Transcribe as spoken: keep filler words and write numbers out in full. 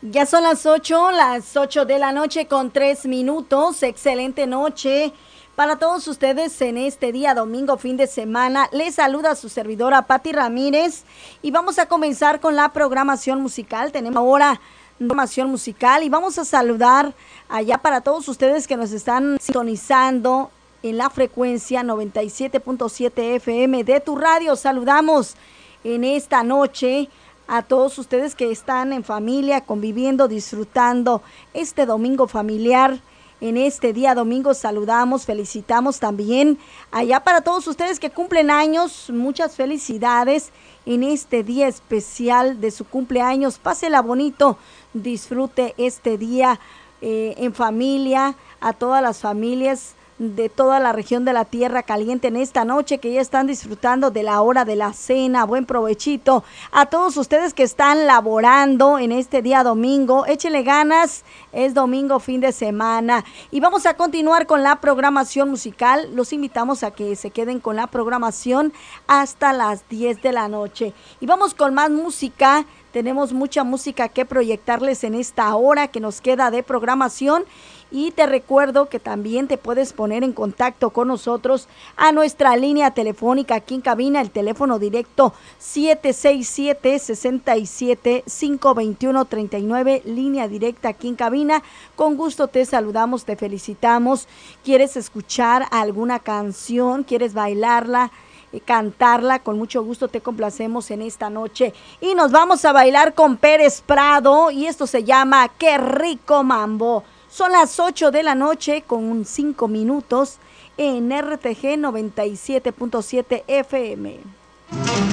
Ya son las ocho, las ocho de la noche con tres minutos. Excelente noche para todos ustedes en este día domingo, fin de semana. Les saluda su servidora Patti Ramírez y vamos a comenzar con la programación musical. Tenemos ahora programación musical y vamos a saludar allá para todos ustedes que nos están sintonizando en la frecuencia noventa y siete punto siete F M de tu radio. Saludamos en esta noche a todos ustedes que están en familia, conviviendo, disfrutando este domingo familiar. En este día domingo saludamos, felicitamos también allá para todos ustedes que cumplen años. Muchas felicidades en este día especial de su cumpleaños. Pásela bonito, disfrute este día eh, en familia, a todas las familias de toda la región de la Tierra Caliente en esta noche, que ya están disfrutando de la hora de la cena. Buen provechito a todos ustedes que están laborando en este día domingo. Échenle ganas, es domingo, fin de semana. Y vamos a continuar con la programación musical. Los invitamos a que se queden con la programación hasta las diez de la noche. Y vamos con más música. Tenemos mucha música que proyectarles en esta hora que nos queda de programación. Y te recuerdo que también te puedes poner en contacto con nosotros a nuestra línea telefónica aquí en cabina, el teléfono directo siete seis siete, seis siete, cinco dos uno, tres nueve, línea directa aquí en cabina. Con gusto te saludamos, te felicitamos. ¿Quieres escuchar alguna canción? ¿Quieres bailarla? Cantarla, con mucho gusto te complacemos en esta noche y nos vamos a bailar con Pérez Prado y esto se llama Qué Rico Mambo. Son las ocho de la noche con cinco minutos en R T G noventa y siete punto siete F M.